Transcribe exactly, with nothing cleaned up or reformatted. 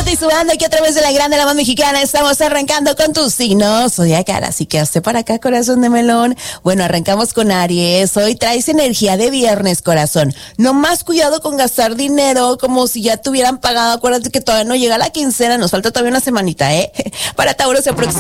y sudando aquí a través de la Grande La Voz Mexicana. Estamos arrancando con tu signo zodiacal, así que hazte para acá, corazón de melón. Bueno, arrancamos con Aries. Hoy traes energía de viernes, corazón. No más cuidado con gastar dinero como si ya te hubieran pagado. Acuérdate que todavía no llega la quincena, nos falta todavía una semanita, ¿eh? Para Tauro se aproxima